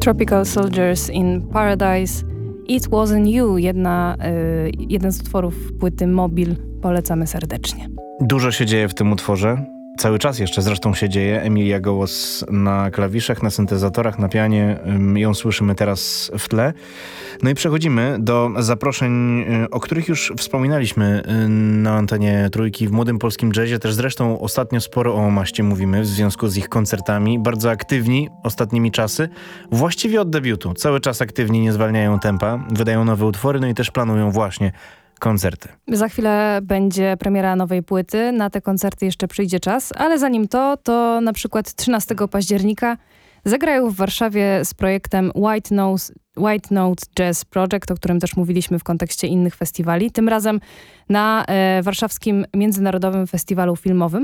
Tropical Soldiers in Paradise. It Wasn't You, jeden z utworów płyty Mobil. Polecamy serdecznie. Dużo się dzieje w tym utworze. Cały czas jeszcze zresztą się dzieje. Emilia Gołos na klawiszach, na syntezatorach, na pianie. Ją słyszymy teraz w tle. No i przechodzimy do zaproszeń, o których już wspominaliśmy na antenie Trójki w Młodym Polskim Jazzie. Też zresztą ostatnio sporo o Maście mówimy w związku z ich koncertami. Bardzo aktywni ostatnimi czasy. Właściwie od debiutu. Cały czas aktywni, nie zwalniają tempa. Wydają nowe utwory, no i też planują właśnie koncerty. Za chwilę będzie premiera nowej płyty. Na te koncerty jeszcze przyjdzie czas, ale zanim to na przykład 13 października zagrają w Warszawie z projektem White Note Jazz Project, o którym też mówiliśmy w kontekście innych festiwali. Tym razem na warszawskim Międzynarodowym Festiwalu Filmowym.